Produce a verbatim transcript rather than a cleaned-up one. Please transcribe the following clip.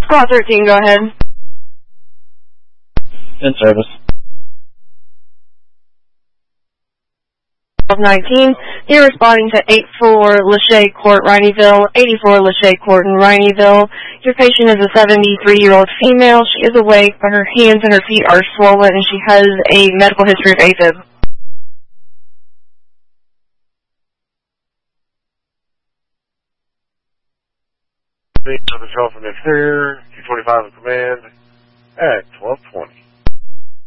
Squad thirteen, go ahead. In service. nineteen, you're responding to eighty-four Lachey Court, Rineyville, eighty-four Lachey Court in Rineyville. Your patient is a seventy-three-year-old female. She is awake, but her hands and her feet are swollen, and she has a medical history of AFib. Being to the control from the exterior, two twenty-five in command at twelve twenty.